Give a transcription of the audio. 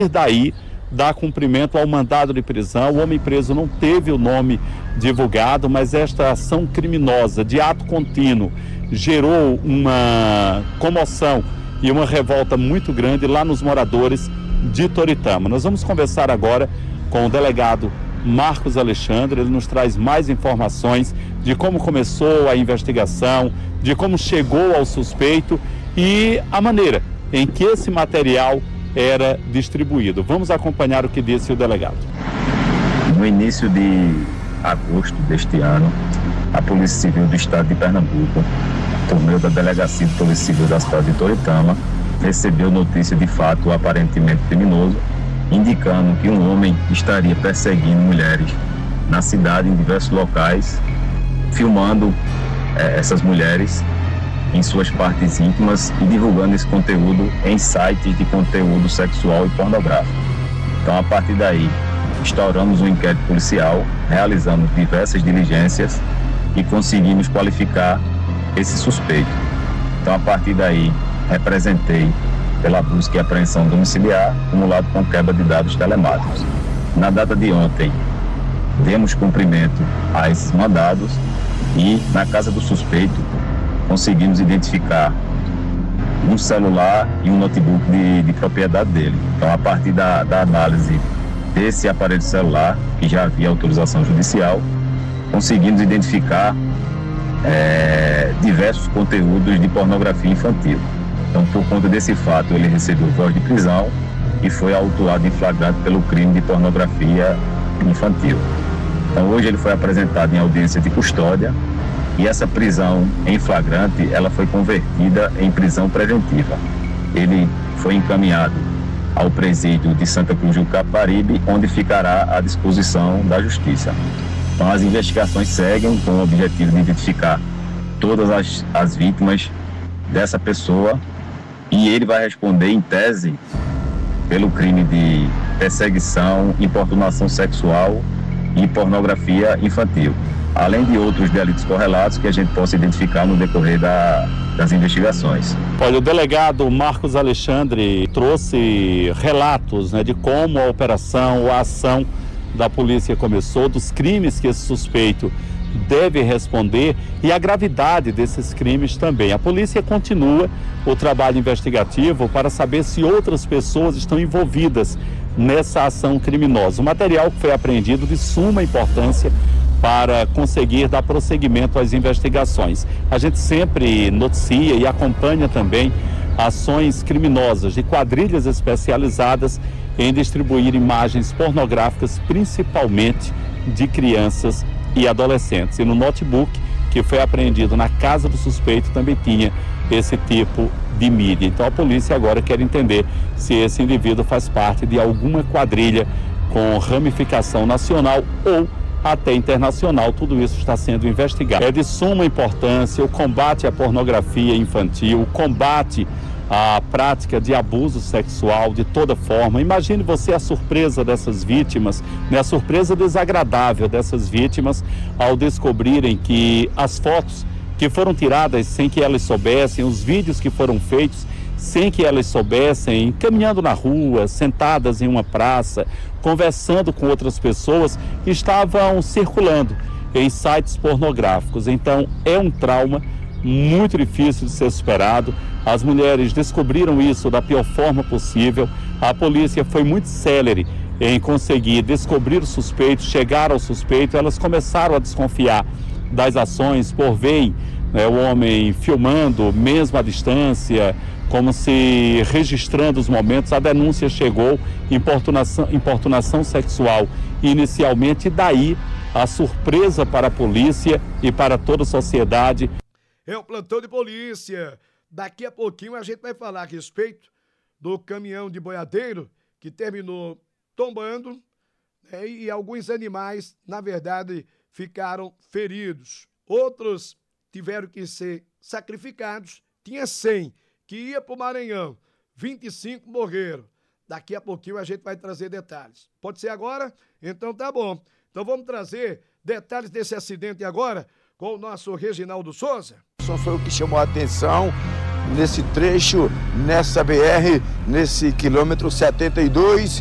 daí dar cumprimento ao mandado de prisão. O homem preso não teve o nome divulgado, mas esta ação criminosa de ato contínuo gerou uma comoção e uma revolta muito grande lá nos moradores de Toritama. Nós vamos conversar agora com o delegado Marcos Alexandre. Ele nos traz mais informações de como começou a investigação, de como chegou ao suspeito e a maneira em que esse material era distribuído. Vamos acompanhar o que disse o delegado. No início de agosto deste ano, a Polícia Civil do Estado de Pernambuco, por meio da Delegacia de Polícia Civil da cidade de Toritama, recebeu notícia de fato aparentemente criminoso, indicando que um homem estaria perseguindo mulheres na cidade, em diversos locais, filmando essas mulheres em suas partes íntimas e divulgando esse conteúdo em sites de conteúdo sexual e pornográfico. Então, a partir daí, instauramos um inquérito policial, realizamos diversas diligências e conseguimos qualificar esse suspeito. Então, a partir daí, representei pela busca e apreensão domiciliar, acumulado com quebra de dados telemáticos. Na data de ontem, demos cumprimento a esses mandados e, na casa do suspeito, conseguimos identificar um celular e um notebook de propriedade dele. Então, a partir da análise desse aparelho celular, que já havia autorização judicial, conseguimos identificar diversos conteúdos de pornografia infantil. Então, por conta desse fato, ele recebeu voz de prisão e foi autuado em flagrante pelo crime de pornografia infantil. Então, hoje ele foi apresentado em audiência de custódia e essa prisão em flagrante, ela foi convertida em prisão preventiva. Ele foi encaminhado ao presídio de Santa Cruz do Caparibe, onde ficará à disposição da Justiça. Então, as investigações seguem com o objetivo de identificar todas as vítimas dessa pessoa e ele vai responder, em tese, pelo crime de perseguição, importunação sexual e pornografia infantil, além de outros delitos correlatos que a gente possa identificar no decorrer das investigações. Olha, o delegado Marcos Alexandre trouxe relatos, de como a operação, a ação da polícia começou, dos crimes que esse suspeito deve responder e a gravidade desses crimes também. A polícia continua o trabalho investigativo para saber se outras pessoas estão envolvidas nessa ação criminosa. O material que foi apreendido de suma importância para conseguir dar prosseguimento às investigações. A gente sempre noticia e acompanha também ações criminosas de quadrilhas especializadas em distribuir imagens pornográficas, principalmente de crianças e adolescentes. E no notebook que foi apreendido na casa do suspeito também tinha esse tipo de mídia. Então a polícia agora quer entender se esse indivíduo faz parte de alguma quadrilha com ramificação nacional ou até internacional. Tudo isso está sendo investigado. É de suma importância o combate à pornografia infantil, o combate à prática de abuso sexual de toda forma. Imagine você a surpresa dessas vítimas, a surpresa desagradável dessas vítimas ao descobrirem que as fotos que foram tiradas sem que elas soubessem, os vídeos que foram feitos sem que elas soubessem, caminhando na rua, sentadas em uma praça, conversando com outras pessoas, estavam circulando em sites pornográficos. Então, é um trauma muito difícil de ser superado. As mulheres descobriram isso da pior forma possível. A polícia foi muito célere em conseguir descobrir o suspeito, chegar ao suspeito. Elas começaram a desconfiar das ações por verem o homem filmando, mesmo à distância, como se registrando os momentos. A denúncia chegou, importunação sexual inicialmente, e daí a surpresa para a polícia e para toda a sociedade. É o plantão de polícia. Daqui a pouquinho a gente vai falar a respeito do caminhão de boiadeiro que terminou tombando, e alguns animais, na verdade, ficaram feridos. Outros tiveram que ser sacrificados. Tinha 100 que ia para o Maranhão, 25 morreram. Daqui a pouquinho a gente vai trazer detalhes. Pode ser agora? Então tá bom. Então vamos trazer detalhes desse acidente agora com o nosso Reginaldo Souza. Só foi o que chamou a atenção, nesse trecho, nessa BR, nesse quilômetro 72.